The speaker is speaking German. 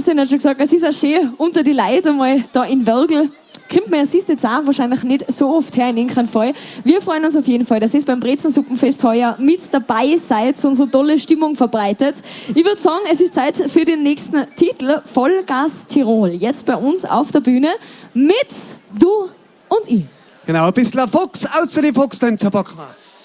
Martin hat schon gesagt, es ist auch schön unter die Leute einmal da in Wörgl. Kommt man, es ist jetzt auch wahrscheinlich nicht so oft her in irgendeinem Fall. Wir freuen uns auf jeden Fall, dass ihr beim Brezensuppenfest heuer mit dabei seid und so tolle Stimmung verbreitet. Ich würde sagen, es ist Zeit für den nächsten Titel, Vollgas Tirol. Jetzt bei uns auf der Bühne mit Du und ich. Genau, ein bisschen Fuchs, außer die Fuchs, dann Tabakmas.